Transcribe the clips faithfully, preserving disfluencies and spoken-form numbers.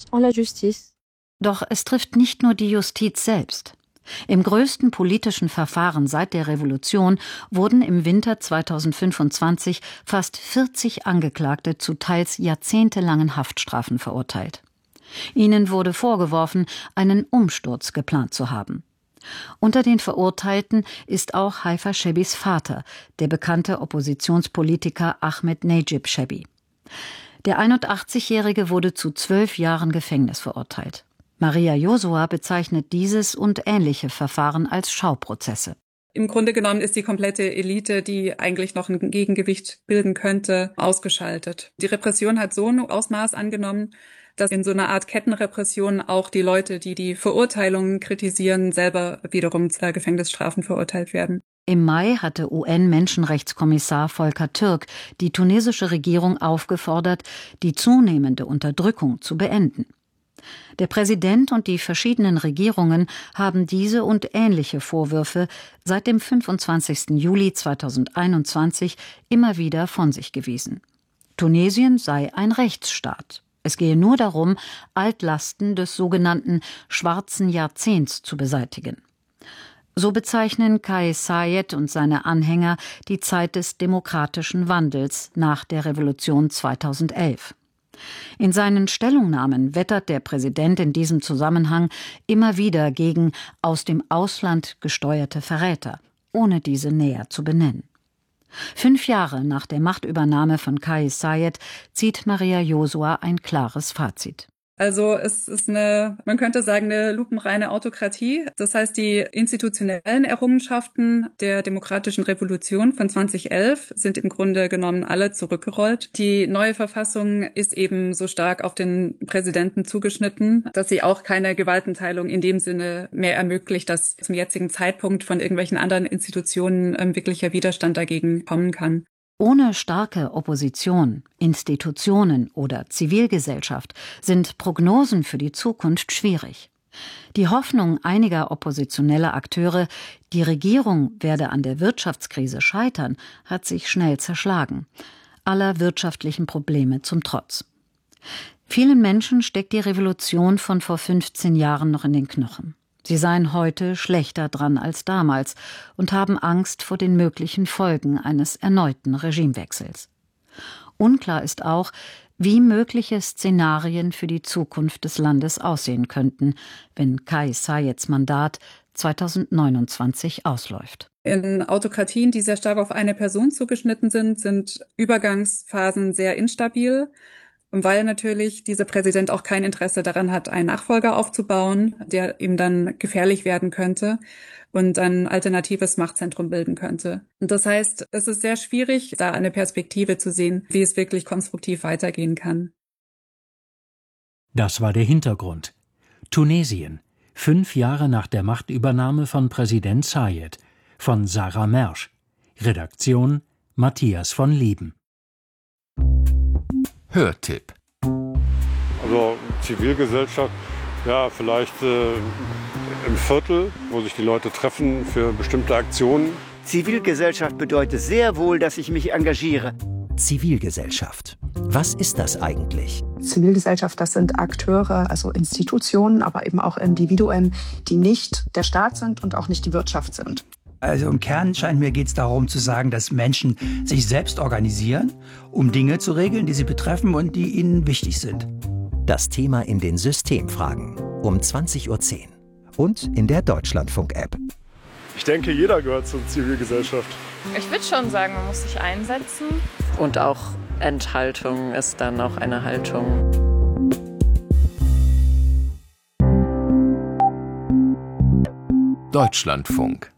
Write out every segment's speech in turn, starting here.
en la justice. Doch es trifft nicht nur die Justiz selbst. Im größten politischen Verfahren seit der Revolution wurden im Winter zweitausendfünfundzwanzig fast vierzig Angeklagte zu teils jahrzehntelangen Haftstrafen verurteilt. Ihnen wurde vorgeworfen, einen Umsturz geplant zu haben. Unter den Verurteilten ist auch Haifa Shebis Vater, der bekannte Oppositionspolitiker Ahmed Nejib Shebi. Der einundachtzigjährige wurde zu zwölf Jahren Gefängnis verurteilt. Maria Josua bezeichnet dieses und ähnliche Verfahren als Schauprozesse. Im Grunde genommen ist die komplette Elite, die eigentlich noch ein Gegengewicht bilden könnte, ausgeschaltet. Die Repression hat so ein Ausmaß angenommen, dass in so einer Art Kettenrepression auch die Leute, die die Verurteilungen kritisieren, selber wiederum zu Gefängnisstrafen verurteilt werden. Im Mai hatte U N-Menschenrechtskommissar Volker Türk die tunesische Regierung aufgefordert, die zunehmende Unterdrückung zu beenden. Der Präsident und die verschiedenen Regierungen haben diese und ähnliche Vorwürfe seit dem fünfundzwanzigsten Juli zweitausendeinundzwanzig immer wieder von sich gewiesen. Tunesien sei ein Rechtsstaat. Es gehe nur darum, Altlasten des sogenannten schwarzen Jahrzehnts zu beseitigen. So bezeichnen Kais Saied und seine Anhänger die Zeit des demokratischen Wandels nach der Revolution zweitausendelf. In seinen Stellungnahmen wettert der Präsident in diesem Zusammenhang immer wieder gegen aus dem Ausland gesteuerte Verräter, ohne diese näher zu benennen. Fünf Jahre nach der Machtübernahme von Kais Saied zieht Maria Josua ein klares Fazit. Also es ist eine, man könnte sagen, eine lupenreine Autokratie. Das heißt, die institutionellen Errungenschaften der demokratischen Revolution von zweitausendelf sind im Grunde genommen alle zurückgerollt. Die neue Verfassung ist eben so stark auf den Präsidenten zugeschnitten, dass sie auch keine Gewaltenteilung in dem Sinne mehr ermöglicht, dass zum jetzigen Zeitpunkt von irgendwelchen anderen Institutionen ähm, wirklicher Widerstand dagegen kommen kann. Ohne starke Opposition, Institutionen oder Zivilgesellschaft sind Prognosen für die Zukunft schwierig. Die Hoffnung einiger oppositioneller Akteure, die Regierung werde an der Wirtschaftskrise scheitern, hat sich schnell zerschlagen, aller wirtschaftlichen Probleme zum Trotz. Vielen Menschen steckt die Revolution von vor fünfzehn Jahren noch in den Knochen. Sie seien heute schlechter dran als damals und haben Angst vor den möglichen Folgen eines erneuten Regimewechsels. Unklar ist auch, wie mögliche Szenarien für die Zukunft des Landes aussehen könnten, wenn Kais Saieds Mandat zweitausendneunundzwanzig ausläuft. In Autokratien, die sehr stark auf eine Person zugeschnitten sind, sind Übergangsphasen sehr instabil. Weil natürlich dieser Präsident auch kein Interesse daran hat, einen Nachfolger aufzubauen, der ihm dann gefährlich werden könnte und ein alternatives Machtzentrum bilden könnte. Und das heißt, es ist sehr schwierig, da eine Perspektive zu sehen, wie es wirklich konstruktiv weitergehen kann. Das war der Hintergrund. Tunesien, fünf Jahre nach der Machtübernahme von Präsident Saied, von Sarah Mersch. Redaktion Matthias von Lieben. Hörtipp. Also Zivilgesellschaft, ja, vielleicht äh, im Viertel, wo sich die Leute treffen für bestimmte Aktionen. Zivilgesellschaft bedeutet sehr wohl, dass ich mich engagiere. Zivilgesellschaft. Was ist das eigentlich? Zivilgesellschaft, das sind Akteure, also Institutionen, aber eben auch Individuen, die nicht der Staat sind und auch nicht die Wirtschaft sind. Also im Kern scheint mir geht es darum zu sagen, dass Menschen sich selbst organisieren, um Dinge zu regeln, die sie betreffen und die ihnen wichtig sind. Das Thema in den Systemfragen um zwanzig Uhr zehn und in der Deutschlandfunk-App. Ich denke, jeder gehört zur Zivilgesellschaft. Ich würde schon sagen, man muss sich einsetzen. Und auch Enthaltung ist dann auch eine Haltung. Deutschlandfunk.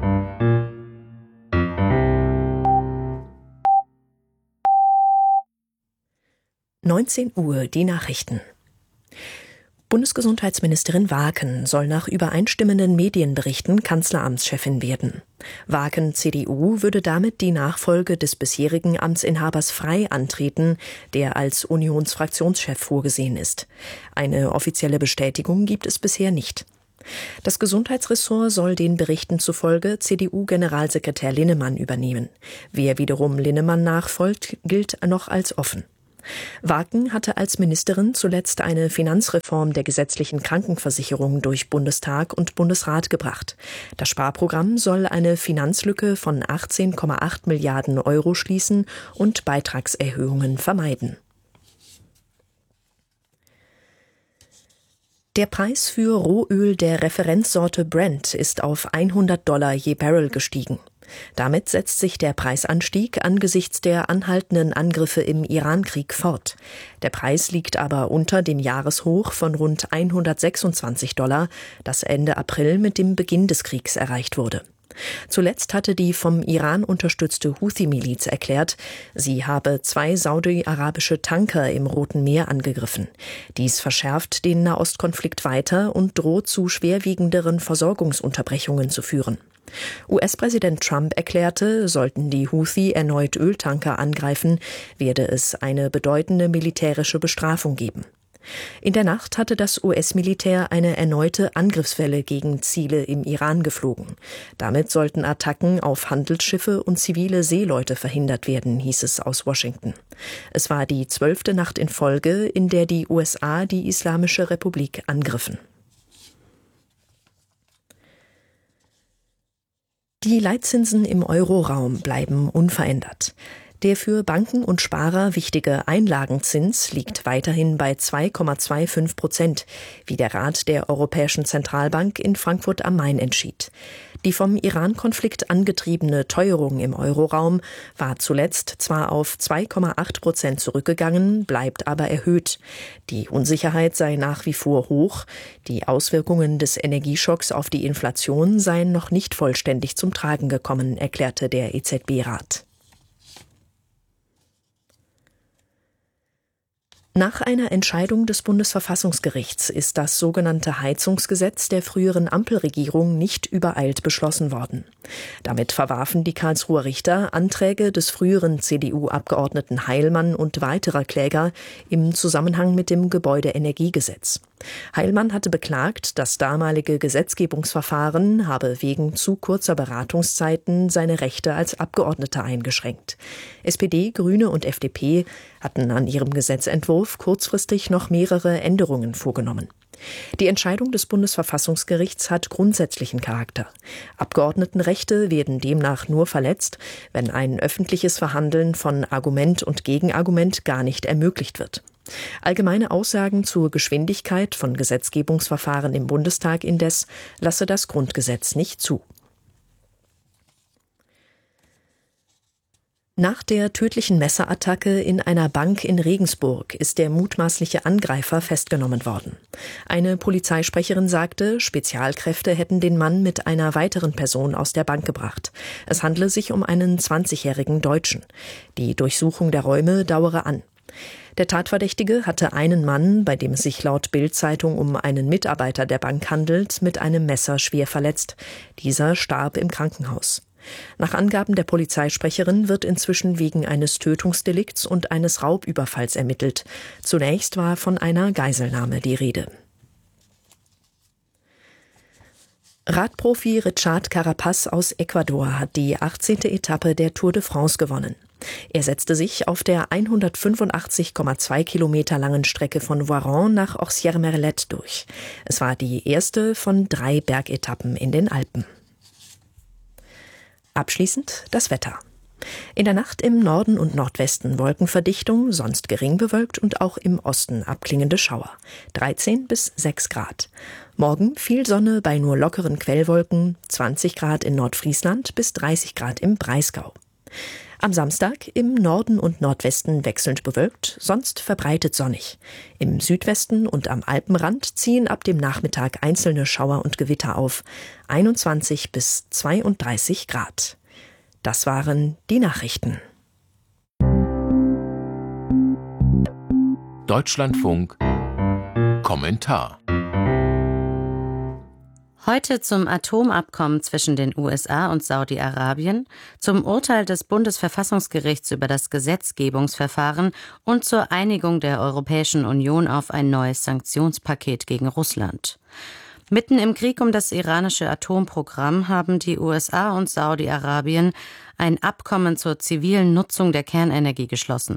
neunzehn Uhr, die Nachrichten. Bundesgesundheitsministerin Waaken soll nach übereinstimmenden Medienberichten Kanzleramtschefin werden. Waaken, C D U, würde damit die Nachfolge des bisherigen Amtsinhabers Frey antreten, der als Unionsfraktionschef vorgesehen ist. Eine offizielle Bestätigung gibt es bisher nicht. Das Gesundheitsressort soll den Berichten zufolge C D U-Generalsekretär Linnemann übernehmen. Wer wiederum Linnemann nachfolgt, gilt noch als offen. Waken hatte als Ministerin zuletzt eine Finanzreform der gesetzlichen Krankenversicherung durch Bundestag und Bundesrat gebracht. Das Sparprogramm soll eine Finanzlücke von achtzehn Komma acht Milliarden Euro schließen und Beitragserhöhungen vermeiden. Der Preis für Rohöl der Referenzsorte Brent ist auf hundert Dollar je Barrel gestiegen. Damit setzt sich der Preisanstieg angesichts der anhaltenden Angriffe im Iran-Krieg fort. Der Preis liegt aber unter dem Jahreshoch von rund hundertsechsundzwanzig Dollar, das Ende April mit dem Beginn des Kriegs erreicht wurde. Zuletzt hatte die vom Iran unterstützte Houthi-Miliz erklärt, sie habe zwei saudi-arabische Tanker im Roten Meer angegriffen. Dies verschärft den Nahostkonflikt weiter und droht zu schwerwiegenderen Versorgungsunterbrechungen zu führen. U S-Präsident Trump erklärte, sollten die Houthi erneut Öltanker angreifen, werde es eine bedeutende militärische Bestrafung geben. In der Nacht hatte das U S-Militär eine erneute Angriffswelle gegen Ziele im Iran geflogen. Damit sollten Attacken auf Handelsschiffe und zivile Seeleute verhindert werden, hieß es aus Washington. Es war die zwölfte Nacht in Folge, in der die U S A die Islamische Republik angriffen. Die Leitzinsen im Euroraum bleiben unverändert. Der für Banken und Sparer wichtige Einlagenzins liegt weiterhin bei zwei Komma fünfundzwanzig Prozent, wie der Rat der Europäischen Zentralbank in Frankfurt am Main entschied. Die vom Iran-Konflikt angetriebene Teuerung im Euroraum war zuletzt zwar auf zwei Komma acht Prozent zurückgegangen, bleibt aber erhöht. Die Unsicherheit sei nach wie vor hoch. Die Auswirkungen des Energieschocks auf die Inflation seien noch nicht vollständig zum Tragen gekommen, erklärte der E Z B-Rat. Nach einer Entscheidung des Bundesverfassungsgerichts ist das sogenannte Heizungsgesetz der früheren Ampelregierung nicht übereilt beschlossen worden. Damit verwarfen die Karlsruher Richter Anträge des früheren C D U-Abgeordneten Heilmann und weiterer Kläger im Zusammenhang mit dem Gebäudeenergiegesetz. Heilmann hatte beklagt, das damalige Gesetzgebungsverfahren habe wegen zu kurzer Beratungszeiten seine Rechte als Abgeordneter eingeschränkt. S P D, Grüne und F D P hatten an ihrem Gesetzentwurf kurzfristig noch mehrere Änderungen vorgenommen. Die Entscheidung des Bundesverfassungsgerichts hat grundsätzlichen Charakter. Abgeordnetenrechte werden demnach nur verletzt, wenn ein öffentliches Verhandeln von Argument und Gegenargument gar nicht ermöglicht wird. Allgemeine Aussagen zur Geschwindigkeit von Gesetzgebungsverfahren im Bundestag indes lasse das Grundgesetz nicht zu. Nach der tödlichen Messerattacke in einer Bank in Regensburg ist der mutmaßliche Angreifer festgenommen worden. Eine Polizeisprecherin sagte, Spezialkräfte hätten den Mann mit einer weiteren Person aus der Bank gebracht. Es handle sich um einen zwanzigjährigen Deutschen. Die Durchsuchung der Räume dauere an. Der Tatverdächtige hatte einen Mann, bei dem es sich laut Bild-Zeitung um einen Mitarbeiter der Bank handelt, mit einem Messer schwer verletzt. Dieser starb im Krankenhaus. Nach Angaben der Polizeisprecherin wird inzwischen wegen eines Tötungsdelikts und eines Raubüberfalls ermittelt. Zunächst war von einer Geiselnahme die Rede. Radprofi Richard Carapaz aus Ecuador hat die achtzehnte Etappe der Tour de France gewonnen. Er setzte sich auf der hundertfünfundachtzig Komma zwei Kilometer langen Strecke von Voiron nach Orsières-Merlet durch. Es war die erste von drei Bergetappen in den Alpen. Abschließend das Wetter. In der Nacht im Norden und Nordwesten Wolkenverdichtung, sonst gering bewölkt und auch im Osten abklingende Schauer. dreizehn bis sechs Grad. Morgen viel Sonne bei nur lockeren Quellwolken, zwanzig Grad in Nordfriesland bis dreißig Grad im Breisgau. Am Samstag im Norden und Nordwesten wechselnd bewölkt, sonst verbreitet sonnig. Im Südwesten und am Alpenrand ziehen ab dem Nachmittag einzelne Schauer und Gewitter auf. einundzwanzig bis zweiunddreißig Grad. Das waren die Nachrichten. Deutschlandfunk Kommentar. Heute zum Atomabkommen zwischen den U S A und Saudi-Arabien, zum Urteil des Bundesverfassungsgerichts über das Gesetzgebungsverfahren und zur Einigung der Europäischen Union auf ein neues Sanktionspaket gegen Russland. Mitten im Krieg um das iranische Atomprogramm haben die U S A und Saudi-Arabien ein Abkommen zur zivilen Nutzung der Kernenergie geschlossen.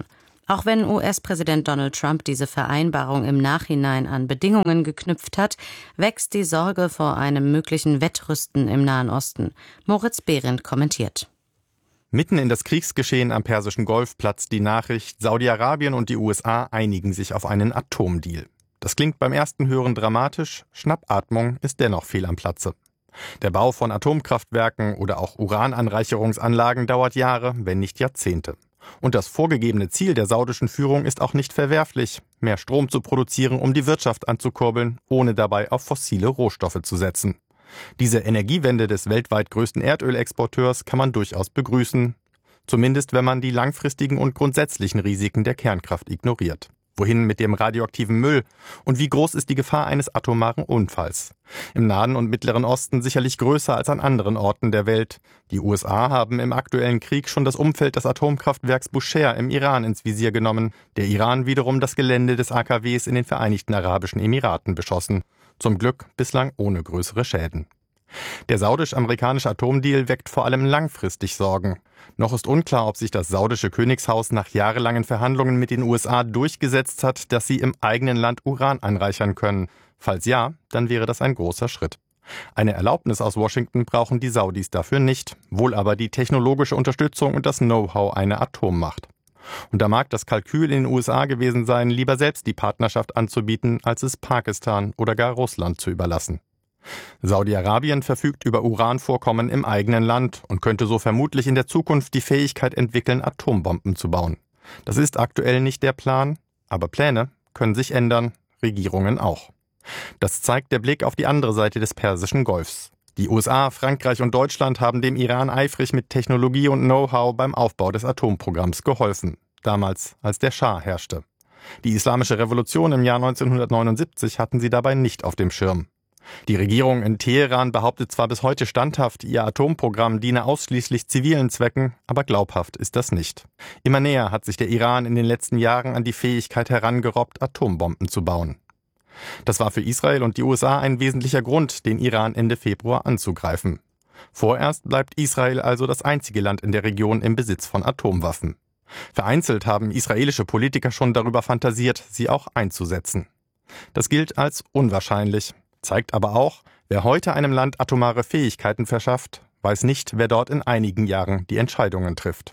Auch wenn U S-Präsident Donald Trump diese Vereinbarung im Nachhinein an Bedingungen geknüpft hat, wächst die Sorge vor einem möglichen Wettrüsten im Nahen Osten. Moritz Behrendt kommentiert. Mitten in das Kriegsgeschehen am Persischen Golf platzt die Nachricht, Saudi-Arabien und die U S A einigen sich auf einen Atomdeal. Das klingt beim ersten Hören dramatisch, Schnappatmung ist dennoch fehl am Platze. Der Bau von Atomkraftwerken oder auch Urananreicherungsanlagen dauert Jahre, wenn nicht Jahrzehnte. Und das vorgegebene Ziel der saudischen Führung ist auch nicht verwerflich, mehr Strom zu produzieren, um die Wirtschaft anzukurbeln, ohne dabei auf fossile Rohstoffe zu setzen. Diese Energiewende des weltweit größten Erdölexporteurs kann man durchaus begrüßen, zumindest wenn man die langfristigen und grundsätzlichen Risiken der Kernkraft ignoriert. Wohin mit dem radioaktiven Müll? Und wie groß ist die Gefahr eines atomaren Unfalls? Im Nahen und Mittleren Osten sicherlich größer als an anderen Orten der Welt. Die U S A haben im aktuellen Krieg schon das Umfeld des Atomkraftwerks Bushehr im Iran ins Visier genommen. Der Iran wiederum das Gelände des A K Ws in den Vereinigten Arabischen Emiraten beschossen. Zum Glück bislang ohne größere Schäden. Der saudisch-amerikanische Atomdeal weckt vor allem langfristig Sorgen. Noch ist unklar, ob sich das saudische Königshaus nach jahrelangen Verhandlungen mit den U S A durchgesetzt hat, dass sie im eigenen Land Uran anreichern können. Falls ja, dann wäre das ein großer Schritt. Eine Erlaubnis aus Washington brauchen die Saudis dafür nicht, wohl aber die technologische Unterstützung und das Know-how einer Atommacht. Und da mag das Kalkül in den U S A gewesen sein, lieber selbst die Partnerschaft anzubieten, als es Pakistan oder gar Russland zu überlassen. Saudi-Arabien verfügt über Uranvorkommen im eigenen Land und könnte so vermutlich in der Zukunft die Fähigkeit entwickeln, Atombomben zu bauen. Das ist aktuell nicht der Plan, aber Pläne können sich ändern, Regierungen auch. Das zeigt der Blick auf die andere Seite des Persischen Golfs. Die U S A, Frankreich und Deutschland haben dem Iran eifrig mit Technologie und Know-how beim Aufbau des Atomprogramms geholfen, damals als der Schah herrschte. Die Islamische Revolution im Jahr neunzehnhundertneunundsiebzig hatten sie dabei nicht auf dem Schirm. Die Regierung in Teheran behauptet zwar bis heute standhaft, ihr Atomprogramm diene ausschließlich zivilen Zwecken, aber glaubhaft ist das nicht. Immer näher hat sich der Iran in den letzten Jahren an die Fähigkeit herangerobbt, Atombomben zu bauen. Das war für Israel und die U S A ein wesentlicher Grund, den Iran Ende Februar anzugreifen. Vorerst bleibt Israel also das einzige Land in der Region im Besitz von Atomwaffen. Vereinzelt haben israelische Politiker schon darüber fantasiert, sie auch einzusetzen. Das gilt als unwahrscheinlich. Zeigt aber auch, wer heute einem Land atomare Fähigkeiten verschafft, weiß nicht, wer dort in einigen Jahren die Entscheidungen trifft.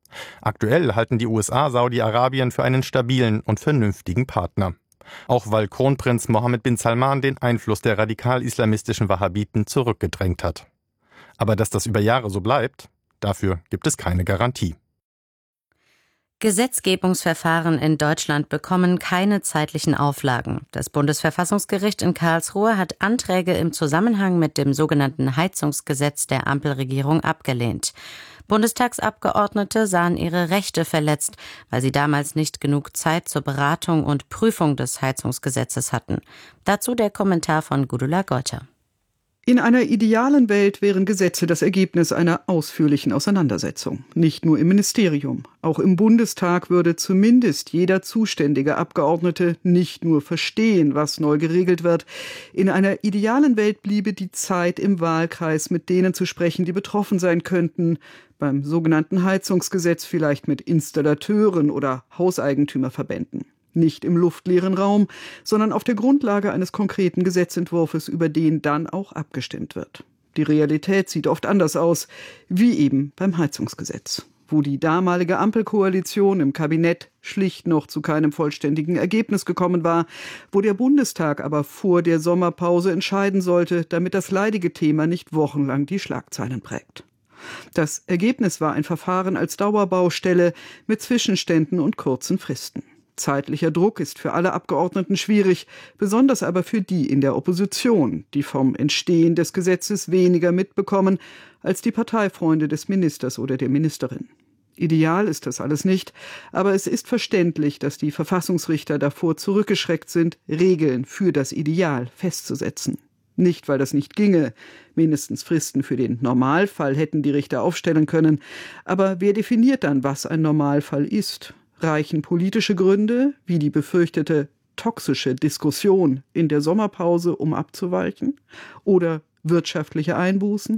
Aktuell halten die U S A Saudi-Arabien für einen stabilen und vernünftigen Partner. Auch weil Kronprinz Mohammed bin Salman den Einfluss der radikal-islamistischen Wahhabiten zurückgedrängt hat. Aber dass das über Jahre so bleibt, dafür gibt es keine Garantie. Gesetzgebungsverfahren in Deutschland bekommen keine zeitlichen Auflagen. Das Bundesverfassungsgericht in Karlsruhe hat Anträge im Zusammenhang mit dem sogenannten Heizungsgesetz der Ampelregierung abgelehnt. Bundestagsabgeordnete sahen ihre Rechte verletzt, weil sie damals nicht genug Zeit zur Beratung und Prüfung des Heizungsgesetzes hatten. Dazu der Kommentar von Gudula Gotter. In einer idealen Welt wären Gesetze das Ergebnis einer ausführlichen Auseinandersetzung. Nicht nur im Ministerium. Auch im Bundestag würde zumindest jeder zuständige Abgeordnete nicht nur verstehen, was neu geregelt wird. In einer idealen Welt bliebe die Zeit im Wahlkreis mit denen zu sprechen, die betroffen sein könnten. Beim sogenannten Heizungsgesetz vielleicht mit Installateuren oder Hauseigentümerverbänden. Nicht im luftleeren Raum, sondern auf der Grundlage eines konkreten Gesetzentwurfs, über den dann auch abgestimmt wird. Die Realität sieht oft anders aus, wie eben beim Heizungsgesetz, wo die damalige Ampelkoalition im Kabinett schlicht noch zu keinem vollständigen Ergebnis gekommen war, wo der Bundestag aber vor der Sommerpause entscheiden sollte, damit das leidige Thema nicht wochenlang die Schlagzeilen prägt. Das Ergebnis war ein Verfahren als Dauerbaustelle mit Zwischenständen und kurzen Fristen. Zeitlicher Druck ist für alle Abgeordneten schwierig, besonders aber für die in der Opposition, die vom Entstehen des Gesetzes weniger mitbekommen als die Parteifreunde des Ministers oder der Ministerin. Ideal ist das alles nicht, aber es ist verständlich, dass die Verfassungsrichter davor zurückgeschreckt sind, Regeln für das Ideal festzusetzen. Nicht, weil das nicht ginge, mindestens Fristen für den Normalfall hätten die Richter aufstellen können, aber wer definiert dann, was ein Normalfall ist? Reichen politische Gründe, wie die befürchtete toxische Diskussion in der Sommerpause, um abzuweichen? Oder wirtschaftliche Einbußen?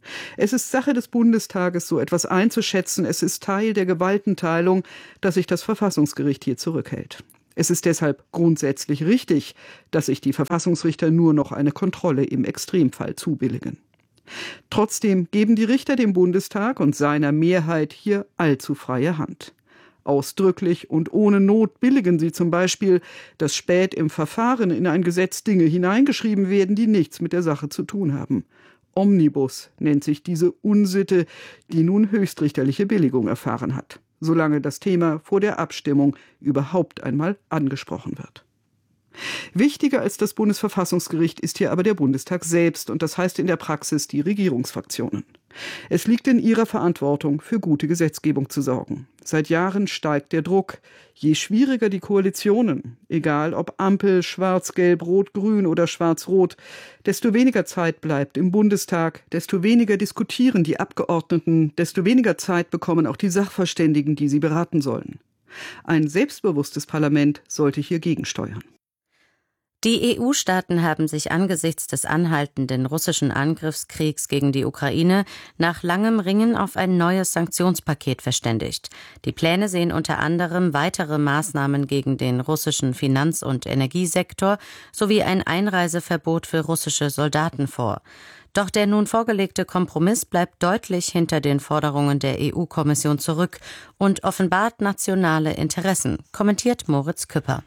Es ist Sache des Bundestages, so etwas einzuschätzen. Es ist Teil der Gewaltenteilung, dass sich das Verfassungsgericht hier zurückhält. Es ist deshalb grundsätzlich richtig, dass sich die Verfassungsrichter nur noch eine Kontrolle im Extremfall zubilligen. Trotzdem geben die Richter dem Bundestag und seiner Mehrheit hier allzu freie Hand. Ausdrücklich und ohne Not billigen sie zum Beispiel, dass spät im Verfahren in ein Gesetz Dinge hineingeschrieben werden, die nichts mit der Sache zu tun haben. Omnibus nennt sich diese Unsitte, die nun höchstrichterliche Billigung erfahren hat, solange das Thema vor der Abstimmung überhaupt einmal angesprochen wird. Wichtiger als das Bundesverfassungsgericht ist hier aber der Bundestag selbst und das heißt in der Praxis die Regierungsfraktionen. Es liegt in ihrer Verantwortung, für gute Gesetzgebung zu sorgen. Seit Jahren steigt der Druck. Je schwieriger die Koalitionen, egal ob Ampel, Schwarz, Gelb, Rot, Grün oder Schwarz-Rot, desto weniger Zeit bleibt im Bundestag, desto weniger diskutieren die Abgeordneten, desto weniger Zeit bekommen auch die Sachverständigen, die sie beraten sollen. Ein selbstbewusstes Parlament sollte hier gegensteuern. Die E U-Staaten haben sich angesichts des anhaltenden russischen Angriffskriegs gegen die Ukraine nach langem Ringen auf ein neues Sanktionspaket verständigt. Die Pläne sehen unter anderem weitere Maßnahmen gegen den russischen Finanz- und Energiesektor sowie ein Einreiseverbot für russische Soldaten vor. Doch der nun vorgelegte Kompromiss bleibt deutlich hinter den Forderungen der E U-Kommission zurück und offenbart nationale Interessen, kommentiert Moritz Küpper.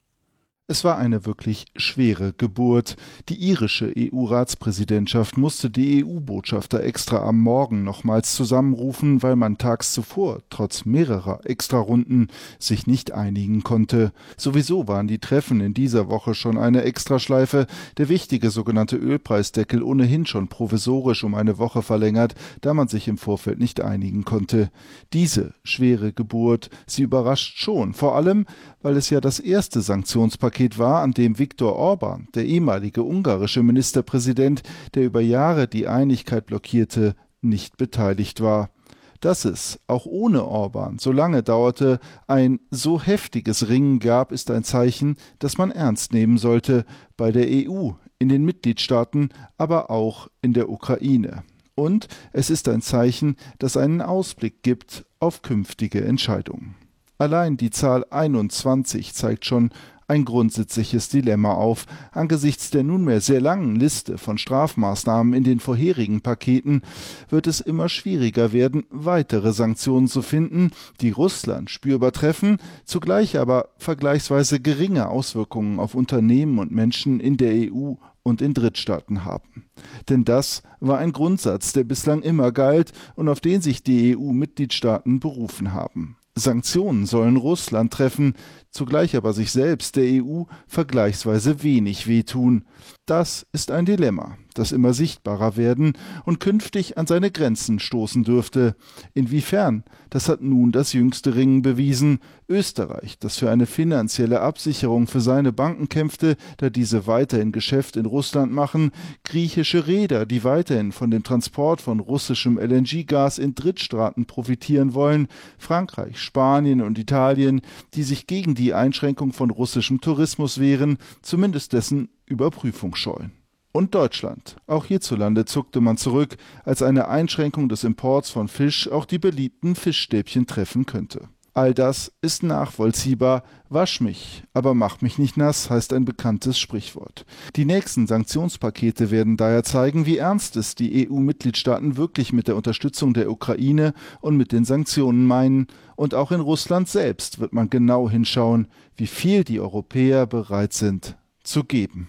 Es war eine wirklich schwere Geburt. Die irische E U-Ratspräsidentschaft musste die E U-Botschafter extra am Morgen nochmals zusammenrufen, weil man tags zuvor, trotz mehrerer Extrarunden, sich nicht einigen konnte. Sowieso waren die Treffen in dieser Woche schon eine Extraschleife, der wichtige sogenannte Ölpreisdeckel ohnehin schon provisorisch um eine Woche verlängert, da man sich im Vorfeld nicht einigen konnte. Diese schwere Geburt, sie überrascht schon, vor allem, weil es ja das erste Sanktionspaket war, an dem Viktor Orban, der ehemalige ungarische Ministerpräsident, der über Jahre die Einigkeit blockierte, nicht beteiligt war. Dass es, auch ohne Orban, so lange dauerte, ein so heftiges Ringen gab, ist ein Zeichen, das man ernst nehmen sollte, bei der E U, in den Mitgliedstaaten, aber auch in der Ukraine. Und es ist ein Zeichen, das einen Ausblick gibt auf künftige Entscheidungen. Allein die Zahl einundzwanzig zeigt schon ein grundsätzliches Dilemma auf. Angesichts der nunmehr sehr langen Liste von Strafmaßnahmen in den vorherigen Paketen wird es immer schwieriger werden, weitere Sanktionen zu finden, die Russland spürbar treffen, zugleich aber vergleichsweise geringe Auswirkungen auf Unternehmen und Menschen in der E U und in Drittstaaten haben. Denn das war ein Grundsatz, der bislang immer galt und auf den sich die E U-Mitgliedstaaten berufen haben. Sanktionen sollen Russland treffen, zugleich aber sich selbst, der E U, vergleichsweise wenig wehtun. Das ist ein Dilemma, das immer sichtbarer werden und künftig an seine Grenzen stoßen dürfte. Inwiefern? Das hat nun das jüngste Ringen bewiesen. Österreich, das für eine finanzielle Absicherung für seine Banken kämpfte, da diese weiterhin Geschäft in Russland machen, griechische Reeder, die weiterhin von dem Transport von russischem L N G-Gas in Drittstaaten profitieren wollen, Frankreich, Spanien und Italien, die sich gegen die Einschränkung von russischem Tourismus wehren, zumindest dessen Überprüfung scheuen. Und Deutschland. Auch hierzulande zuckte man zurück, als eine Einschränkung des Imports von Fisch auch die beliebten Fischstäbchen treffen könnte. All das ist nachvollziehbar. Wasch mich, aber mach mich nicht nass, heißt ein bekanntes Sprichwort. Die nächsten Sanktionspakete werden daher zeigen, wie ernst es die E U-Mitgliedstaaten wirklich mit der Unterstützung der Ukraine und mit den Sanktionen meinen. Und auch in Russland selbst wird man genau hinschauen, wie viel die Europäer bereit sind zu geben.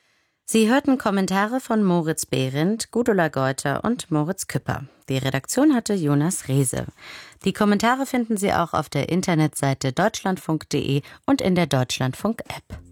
Sie hörten Kommentare von Moritz Behrendt, Gudula Geuter und Moritz Küpper. Die Redaktion hatte Jonas Rehse. Die Kommentare finden Sie auch auf der Internetseite deutschlandfunk punkt de und in der Deutschlandfunk-App.